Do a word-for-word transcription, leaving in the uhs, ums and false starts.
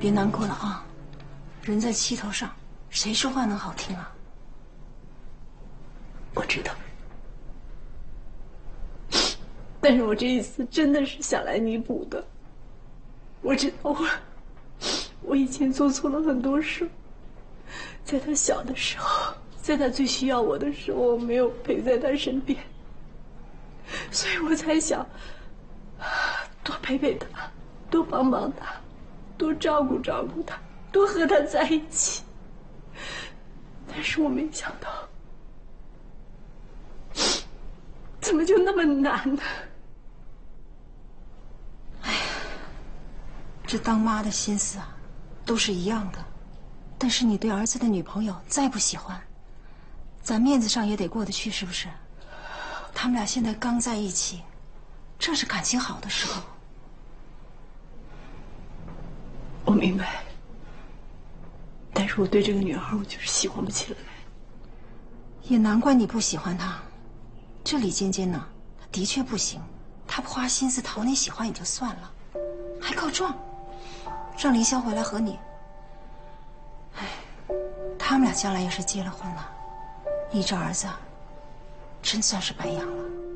别难过了啊，人在气头上，谁说话能好听啊？ 我知道，但是我这一次真的是想来弥补的。我知道我，我以前做错了很多事，在他小的时候，在他最需要我的时候，我没有陪在他身边，所以我才想多陪陪他，多帮帮他，多照顾照顾他，多和他在一起。但是我没想到，怎么就那么难呢？ 哎呀，这当妈的心思啊，都是一样的。但是你对儿子的女朋友再不喜欢，咱面子上也得过得去，是不是？他们俩现在刚在一起，正是感情好的时候。 我明白，但是我对这个女孩，我就是喜欢不起来。 也难怪你不喜欢她。这李尖尖呢，她的确不行，她不花心思讨你喜欢也就算了，还告状，让凌霄回来和你。哎，他们俩将来要是结了婚了，你这儿子真算是白养了。